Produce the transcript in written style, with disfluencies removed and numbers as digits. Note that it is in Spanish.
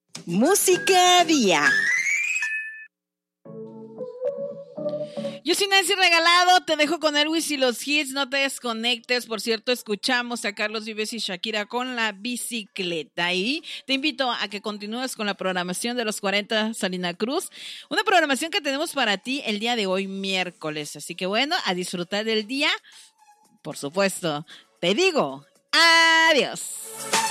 Música Día. Yo soy Nancy Regalado, te dejo con Elvis y los hits, no te desconectes. Por cierto, escuchamos a Carlos Vives y Shakira con La Bicicleta. Y te invito a que continúes con la programación de los 40 Salina Cruz. Una programación que tenemos para ti el día de hoy, miércoles. Así que bueno, a disfrutar del día. Por supuesto, te digo, adiós.